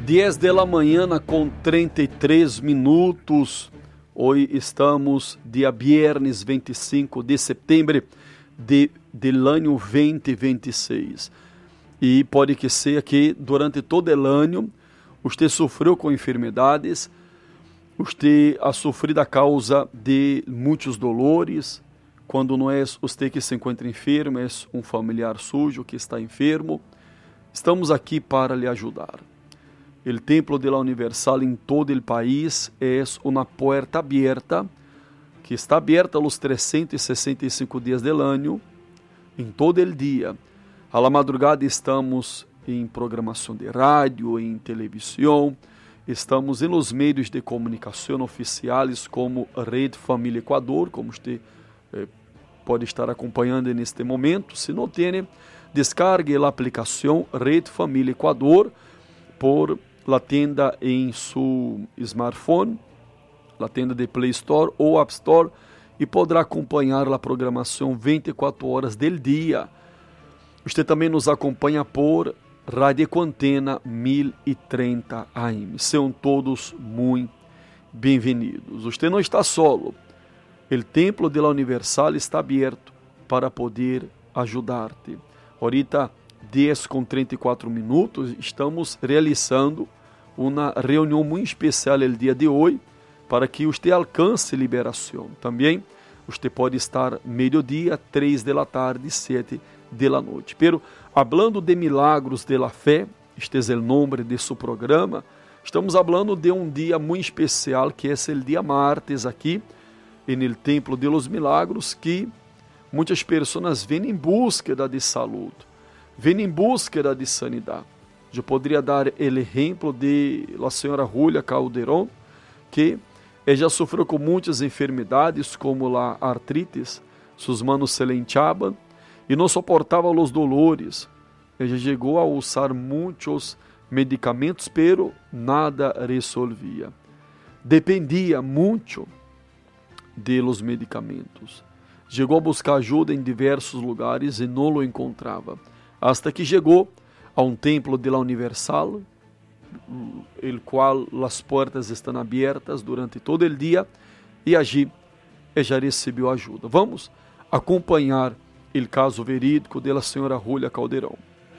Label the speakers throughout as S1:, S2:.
S1: 10 da manhã com 33 minutos. Hoje estamos dia viernes 25 de setembro do ano 2026. E pode que seja que durante todo o ano você sofreu com enfermidades, você ha sofrido a causa de muitos dolores. Quando não é você que se encontra enfermo, é um familiar sujo que está enfermo. Estamos aqui para lhe ajudar. O Templo de la Universal em todo o país é uma porta aberta, que está aberta os 365 dias do ano, em todo o dia. A la madrugada estamos em programação de rádio, em televisão, estamos em los meios de comunicação oficiais como Rede Família Equador, como você pode estar acompanhando neste momento. Se não tem, descargue a aplicação Rede Família Equador por la tienda em seu smartphone, la tienda de Play Store ou App Store, e poderá acompanhar a programação 24 horas do dia. Você também nos acompanha por Rádio Equantena 1030 AM. Sejam todos muito bem-vindos. Você não está solo. O Templo de la Universal está aberto para poder ajudar-te. Ahorita, 10:34, estamos realizando uma reunião muito especial no dia de hoje para que você alcance liberação. Também você pode estar meio-dia, 3 da tarde, 7 da noite. Pero, hablando de milagros de la fé, este é o nome de seu programa, estamos falando de um dia muito especial que é o dia martes aqui no Templo de los Milagros, que muitas pessoas vêm em busca de saúde, vêm em busca de sanidade. Eu poderia dar o exemplo de a senhora Julia Calderón, que já sofreu com muitas enfermidades, como a artritis, suas manos se le hinchaban e não suportava os dolores. Ela chegou a usar muitos medicamentos, pero nada resolvia. Dependia muito de los medicamentos. Chegou a buscar ajuda em diversos lugares e não o encontrava. Hasta que chegou a um templo de la Universal, el qual as portas estão abertas durante todo o dia, e allí já recebeu ajuda. Vamos acompanhar o caso verídico da senhora Julia Calderón.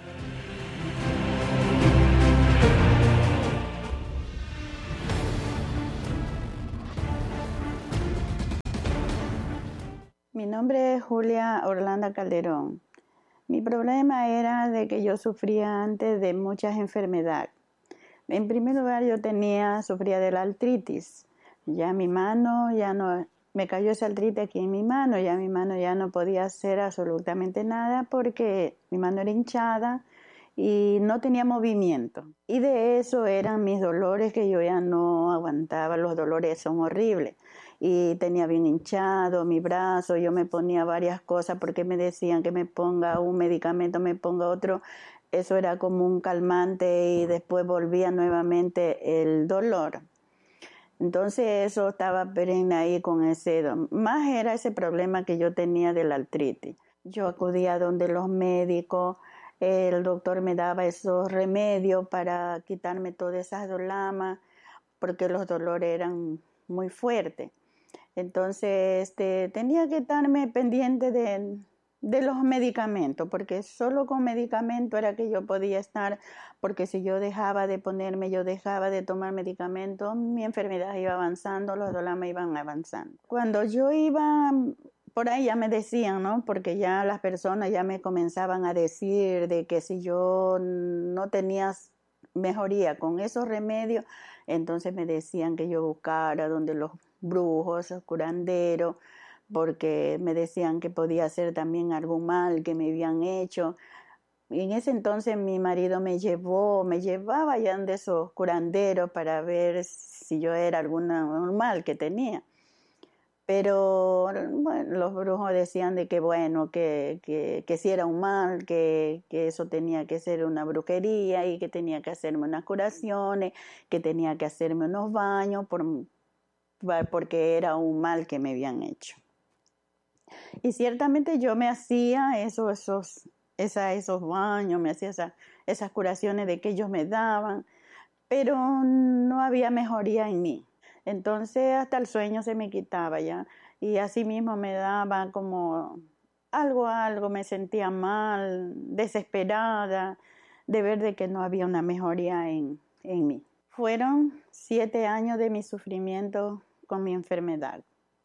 S2: Mi nombre es Julia Orlando Calderón. Mi problema era de que yo sufría antes de muchas enfermedades. En primer lugar, sufría de la artritis. Ya mi mano ya no, me cayó esa artritis aquí en mi mano ya no podía hacer absolutamente nada porque mi mano era hinchada y no tenía movimiento. Y de eso eran mis dolores que yo ya no aguantaba, los dolores son horribles. Y tenía bien hinchado mi brazo, yo me ponía varias cosas porque me decían que me ponga un medicamento, me ponga otro. Eso era como un calmante y después volvía nuevamente el dolor. Entonces eso estaba perenne ahí con más era ese problema que yo tenía de la artritis. Yo acudía a donde los médicos, el doctor me daba esos remedios para quitarme todas esas dolamas porque los dolores eran muy fuertes. Entonces tenía que estarme pendiente de los medicamentos, porque solo con medicamento era que yo podía estar, porque si yo dejaba de tomar medicamentos, mi enfermedad iba avanzando, los dolores iban avanzando. Cuando yo iba por ahí ya me decían, ¿no? Porque ya las personas ya me comenzaban a decir de que si yo no tenía mejoría con esos remedios, entonces me decían que yo buscara donde los brujos, los curanderos, porque me decían que podía ser también algún mal que me habían hecho. Y en ese entonces mi marido me llevaba ya de esos curanderos para ver si yo era algún mal que tenía. Pero bueno, los brujos decían de que bueno, que si era un mal, que eso tenía que ser una brujería y que tenía que hacerme unas curaciones, que tenía que hacerme unos baños porque era un mal que me habían hecho. Y ciertamente yo me hacía esos baños, me hacía esas curaciones de que ellos me daban, pero no había mejoría en mí. Entonces hasta el sueño se me quitaba ya, y así mismo me daba como algo, me sentía mal, desesperada, de ver de que no había una mejoría en mí. Fueron 7 años de mi sufrimiento con mi enfermedad.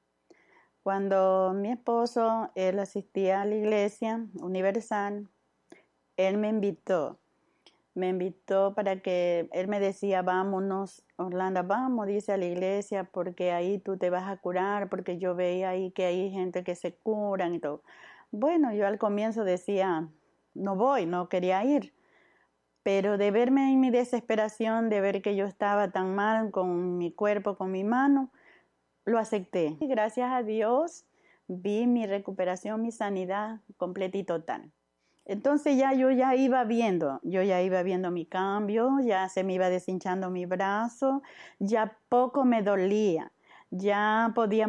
S2: Cuando mi esposo, él asistía a la iglesia universal, él me invitó para que, él me decía, vámonos, Orlando, vamos, dice, a la iglesia, porque ahí tú te vas a curar, porque yo veía ahí que hay gente que se curan y todo. Bueno, yo al comienzo decía, no voy, no quería ir, pero de verme en mi desesperación, de ver que yo estaba tan mal con mi cuerpo, con mi mano, lo acepté. Y gracias a Dios vi mi recuperación, mi sanidad completa y total. Entonces yo ya iba viendo mi cambio, ya se me iba deshinchando mi brazo, ya poco me dolía, ya podía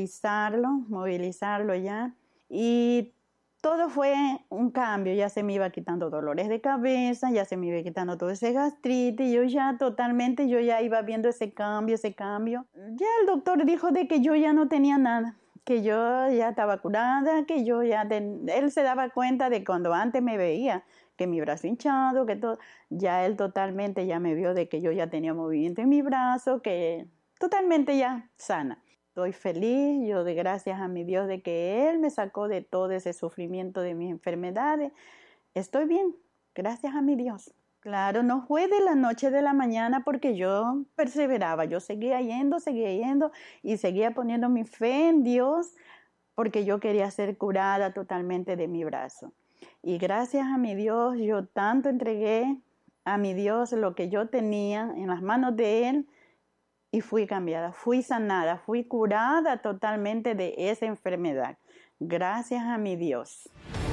S2: movilizarlo ya, y todo fue un cambio, ya se me iba quitando dolores de cabeza, ya se me iba quitando todo ese gastritis, yo ya iba viendo ese cambio. Ya el doctor dijo de que yo ya no tenía nada, que yo ya estaba curada, que él se daba cuenta de cuando antes me veía, que mi brazo hinchado, que todo, ya él totalmente ya me vio de que yo ya tenía movimiento en mi brazo, que totalmente ya sana. Estoy feliz, yo de gracias a mi Dios de que Él me sacó de todo ese sufrimiento de mis enfermedades. Estoy bien, gracias a mi Dios. Claro, no fue de la noche a la mañana porque yo perseveraba, yo seguía yendo y seguía poniendo mi fe en Dios porque yo quería ser curada totalmente de mi brazo. Y gracias a mi Dios, yo tanto entregué a mi Dios lo que yo tenía en las manos de Él, y fui cambiada, fui sanada, fui curada totalmente de esa enfermedad. Gracias a mi Dios.